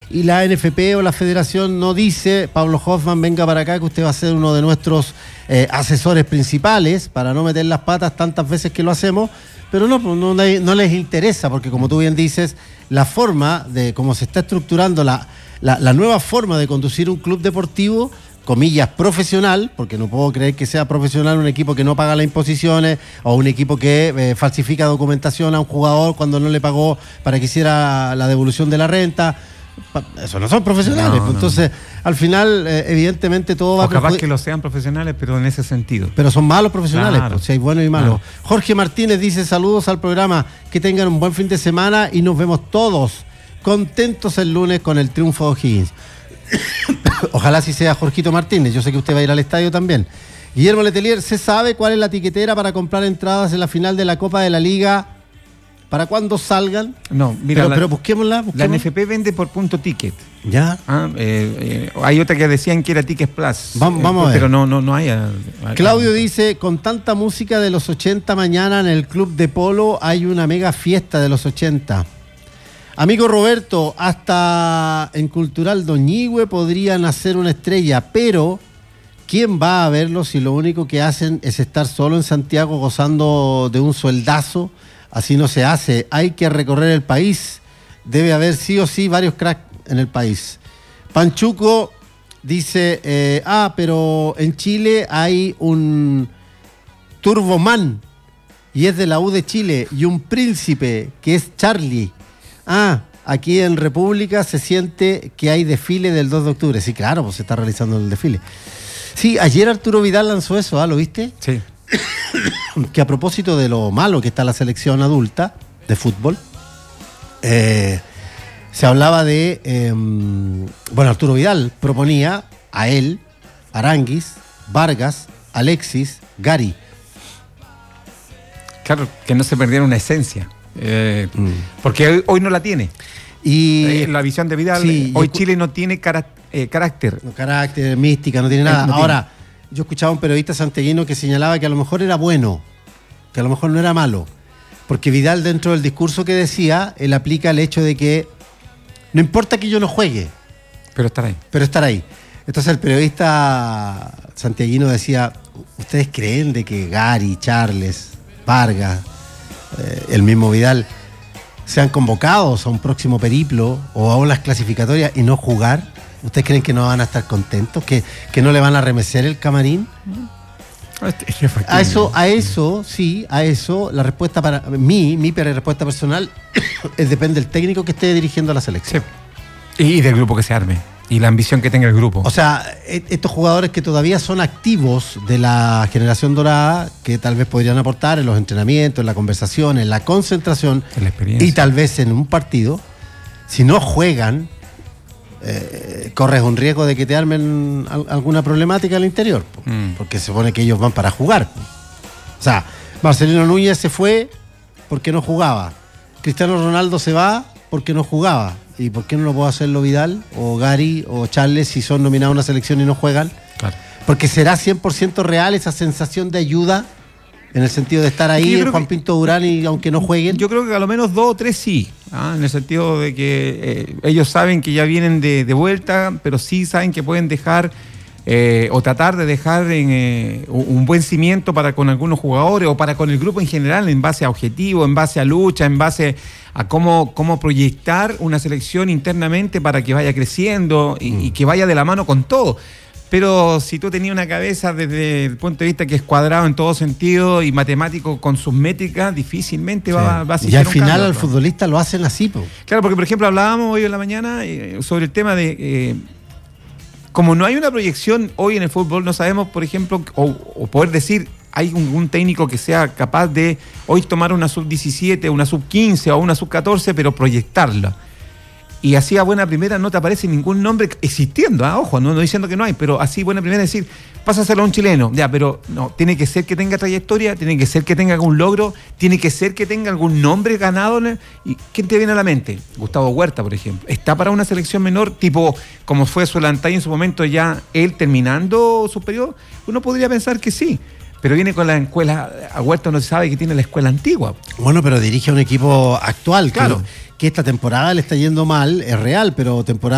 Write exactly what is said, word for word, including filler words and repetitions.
y la N F P o la federación no dice, Pablo Hoffman, venga para acá que usted va a ser uno de nuestros eh, asesores principales para no meter las patas tantas veces que lo hacemos, pero no, no, no les interesa, porque como tú bien dices, la forma de cómo se está estructurando la, la, la nueva forma de conducir un club deportivo, comillas, profesional, porque no puedo creer que sea profesional un equipo que no paga las imposiciones o un equipo que eh, falsifica documentación a un jugador cuando no le pagó para que hiciera la devolución de la renta. Eso no son profesionales. No, no, entonces, no. Al final, eh, evidentemente todo va a... O capaz que lo sean profesionales, pero en ese sentido. Pero son malos profesionales, claro. Pues, si hay buenos y malos. Claro. Jorge Martínez dice, saludos al programa, que tengan un buen fin de semana y nos vemos todos contentos el lunes con el triunfo de O'Higgins. Ojalá sí sea Jorgito Martínez, yo sé que usted va a ir al estadio también. Guillermo Letelier, ¿se sabe cuál es la tiquetera para comprar entradas en la final de la Copa de la Liga? ¿Para cuándo salgan? No, mira, pero, la, pero busquémosla, busquémosla. La N F P vende por punto ticket. ¿Ya? Ah, eh, eh, hay otra que decían que era Tickets Plus. Vamos, vamos eh, a ver. Pero no, no, no hay. A, a, Claudio a... dice, con tanta música de los ochenta mañana en el Club de Polo hay una mega fiesta de los ochenta. Amigo Roberto, hasta en Cultural Doñigüe podrían hacer una estrella, pero ¿quién va a verlo si lo único que hacen es estar solo en Santiago gozando de un sueldazo? Así no se hace, hay que recorrer el país. Debe haber sí o sí varios cracks en el país. Panchuco dice, eh, ah, pero en Chile hay un Turboman y es de la U de Chile, y un príncipe que es Charlie. Ah, aquí en República se siente que hay desfile del dos de octubre. Sí, claro, pues se está realizando el desfile. Sí, ayer Arturo Vidal lanzó eso, ¿ah? ¿Lo viste? Sí. Que a propósito de lo malo que está la selección adulta de fútbol, eh, se hablaba de, eh, bueno, Arturo Vidal proponía a él, Aranguis, Vargas, Alexis, Gary. Claro, que no se perdiera una esencia, eh, mm. porque hoy, hoy no la tiene. Y eh, la visión de Vidal, sí, hoy Chile no tiene cara, eh, carácter. No, carácter, mística, no tiene nada. No Ahora... Tiene. Yo escuchaba a un periodista santiaguino que señalaba que a lo mejor era bueno, que a lo mejor no era malo, porque Vidal, dentro del discurso que decía, él aplica el hecho de que no importa que yo no juegue, pero estar ahí. Pero estar ahí. Entonces el periodista santiaguino decía, ¿ustedes creen de que Gary, Charles, Vargas, eh, el mismo Vidal, sean convocados a un próximo periplo o a unas clasificatorias y no jugar? ¿Ustedes creen que no van a estar contentos? ¿Que, que no le van a remecer el camarín? A eso, a eso, sí, a eso, la respuesta para mí, mi respuesta personal, es depende del técnico que esté dirigiendo la selección. Sí. Y del grupo que se arme. Y la ambición que tenga el grupo. O sea, estos jugadores que todavía son activos de la generación dorada, que tal vez podrían aportar en los entrenamientos, en la conversación, en la concentración, en la experiencia. Y tal vez en un partido, si no juegan, Eh, corres un riesgo de que te armen al, alguna problemática al interior, mm. porque se supone que ellos van para jugar. O sea, Marcelino Núñez se fue porque no jugaba, Cristiano Ronaldo se va porque no jugaba, ¿y por qué no lo puede hacerlo Vidal o Gary o Charles si son nominados a una selección y no juegan? Claro. Porque será cien por ciento real esa sensación de ayuda en el sentido de estar ahí en Juan que, Pinto Durán y aunque no jueguen. Yo creo que a lo menos dos o tres sí, ¿ah? En el sentido de que eh, ellos saben que ya vienen de, de vuelta, pero sí saben que pueden dejar eh, o tratar de dejar en, eh, un buen cimiento para con algunos jugadores o para con el grupo en general, en base a objetivos, en base a lucha, en base a cómo, cómo proyectar una selección internamente para que vaya creciendo y, mm. y que vaya de la mano con todo. Pero si tú tenías una cabeza desde el punto de vista que es cuadrado en todo sentido y matemático con sus métricas, difícilmente sí. va, va a ser. Y al final cambio, al ¿no? futbolista lo hacen así, po. Claro, porque por ejemplo hablábamos hoy en la mañana eh, sobre el tema de eh, como no hay una proyección hoy en el fútbol, no sabemos, por ejemplo, o, o poder decir, hay un, un técnico que sea capaz de hoy tomar una sub diecisiete, una sub quince o una sub catorce, pero proyectarla. Y así a buena primera no te aparece ningún nombre existiendo, ¿eh? Ojo, no, no diciendo que no hay, pero así buena primera decir, pásaselo a un chileno, ya, pero no, tiene que ser que tenga trayectoria, tiene que ser que tenga algún logro, tiene que ser que tenga algún nombre ganado. ¿Y quién te viene a la mente? Gustavo Huerta, por ejemplo. ¿Está para una selección menor, tipo como fue Solantay en su momento, ya él terminando su periodo? Uno podría pensar que sí. Pero viene con la escuela, a Huerta no se sabe que tiene la escuela antigua. Bueno, pero dirige a un equipo actual, claro. Que, que esta temporada le está yendo mal, es real, pero temporada